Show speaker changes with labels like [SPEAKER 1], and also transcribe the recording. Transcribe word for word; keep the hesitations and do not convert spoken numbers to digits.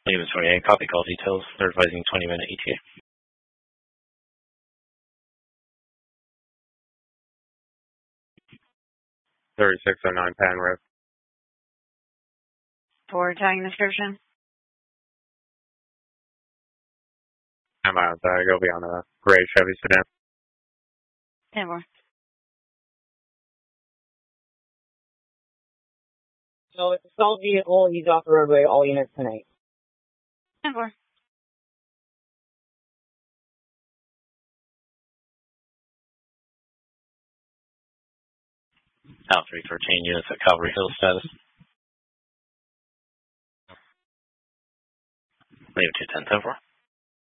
[SPEAKER 1] Davis forty-eight, copy call details. They're advising twenty minute E T A.
[SPEAKER 2] thirty-six oh nine Penrith.
[SPEAKER 3] For tagging description.
[SPEAKER 2] I'm out there. You'll be on a gray Chevy sedan.
[SPEAKER 3] ten four.
[SPEAKER 4] So it's a stalled vehicle. He's off the roadway. All units tonight.
[SPEAKER 3] ten four.
[SPEAKER 1] Out three thirteen units at Calvary Hill status. Leave two ten ten four.